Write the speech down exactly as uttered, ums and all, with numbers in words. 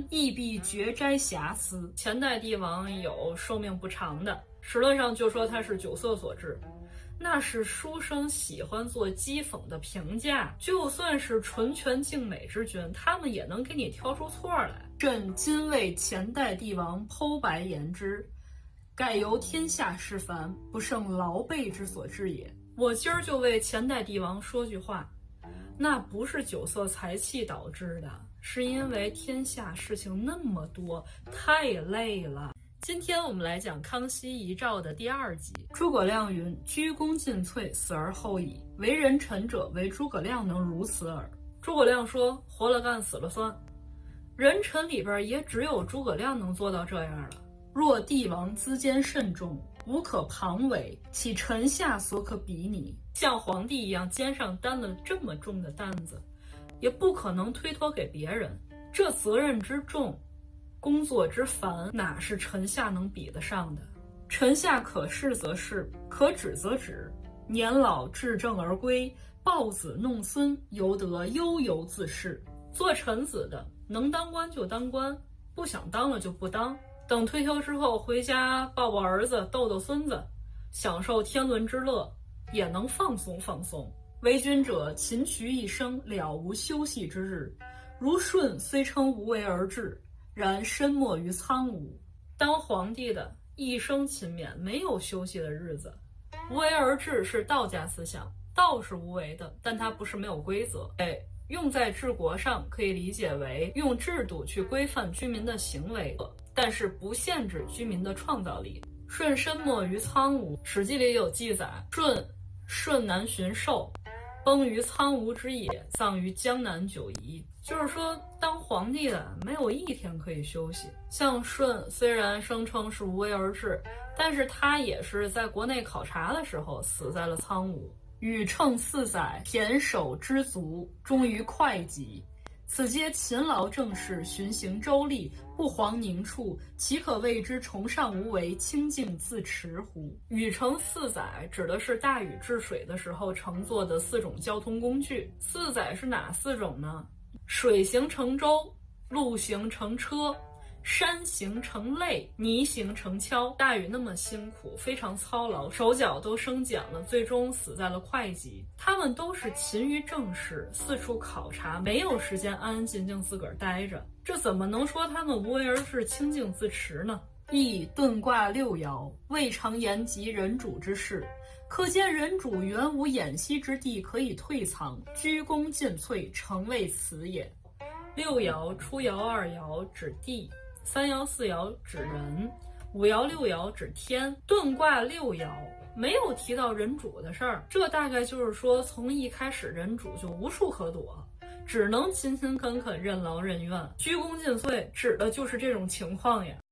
亦必绝摘瑕疵。前代帝王有寿命不长的，史论上就说他是酒色所致。那是书生喜欢做讥讽的评价，就算是纯全敬美之君，他们也能给你挑出错来。朕今为前代帝王剖白言之，盖由天下事烦，不胜劳备之所致也。我今儿就为前代帝王说句话，那不是酒色财气导致的，是因为天下事情那么多，太累了。今天我们来讲康熙遗诏的第二集。诸葛亮云：鞠躬尽瘁，死而后已。为人臣者，唯诸葛亮能如此耳。诸葛亮说：活了干，死了算。人臣里边也只有诸葛亮能做到这样了。若帝王资艰甚重，无可旁委，岂臣下所可比拟？像皇帝一样肩上担了这么重的担子，也不可能推脱给别人。这责任之重，工作之繁，哪是臣下能比得上的？臣下可是则是，可止则止。年老治政而归，抱子弄孙，犹得悠游自适。做臣子的，能当官就当官，不想当了就不当。等退休之后回家抱抱儿子，逗逗孙子，享受天伦之乐，也能放松放松。为君者，勤渠一生，了无休息之日。如舜虽称无为而治，然身没于苍梧。当皇帝的一生勤勉，没有休息的日子。无为而治是道家思想，道是无为的，但它不是没有规则。哎，用在治国上可以理解为用制度去规范居民的行为，但是不限制居民的创造力。舜身没于苍梧，史记里有记载，舜舜南巡狩，崩于苍梧之野，葬于江南九夷。就是说，当皇帝的没有一天可以休息。像舜虽然声称是无为而治，但是他也是在国内考察的时候死在了苍梧。禹乘四载，胼手知足，终于会稽。此皆勤劳政事，循行周例，不遑宁处，岂可谓之崇尚无为，清静自持乎？禹乘四载指的是大禹治水的时候乘坐的四种交通工具。四载是哪四种呢？水行乘舟，陆行乘车，山行乘累，泥行乘橇。大禹那么辛苦，非常操劳，手脚都生茧了，最终死在了会稽。他们都是勤于政事，四处考察，没有时间安安静静自个儿待着。这怎么能说他们无为而治、清静自持呢？亦遁卦六爻，未尝言及人主之事，可见人主原无偃息之地可以退藏，鞠躬尽瘁，诚为此也。六爻，初爻二爻指地，三爻四爻指人，五爻六爻指天。遁卦六爻没有提到人主的事儿，这大概就是说从一开始人主就无处可躲，只能勤勤恳恳任劳任怨。鞠躬尽瘁指的就是这种情况呀。